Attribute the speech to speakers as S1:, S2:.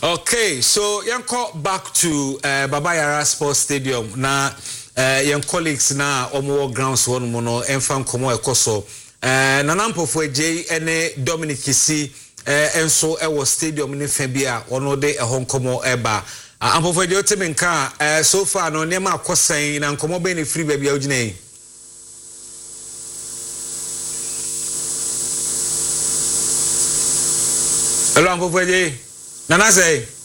S1: Okay, so yanko back to Baba Yara Sports Stadium. Na yan colleagues na omo grounds one mono enfan komo ekoso. Nanampo for J ene Dominic Kisi enso ewo stadium ni febia ono de ehon komo eba. Ampo for J otemenka so far no nema akosan na komo be ni free baby ogine. Hello Ampo for J. Nana say